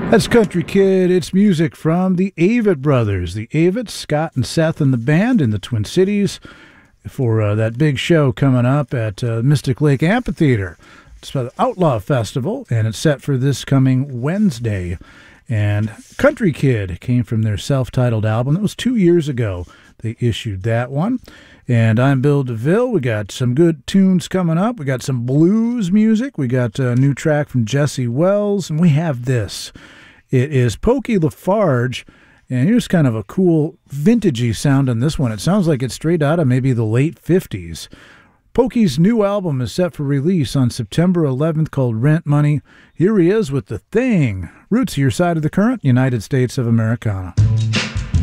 That's Country Kid. It's music from the Avett Brothers. The Avett, Scott and Seth and the band in the Twin Cities for that big show coming up at Mystic Lake Amphitheater. It's the Outlaw Festival, and it's set for this coming Wednesday. And Country Kid came from their self-titled album. That was 2 years ago they issued that one. And I'm Bill DeVille. We got some good tunes coming up. We got some blues music. We got a new track from Jesse Wells. And we have this. It is Pokey LaFarge. And here's kind of a cool vintagey sound on this one. It sounds like it's straight out of maybe the late 50s. Pokey's new album is set for release on September 11th called Rent Money. Here he is with The Thing. Roots to your side of the current, United States of Americana.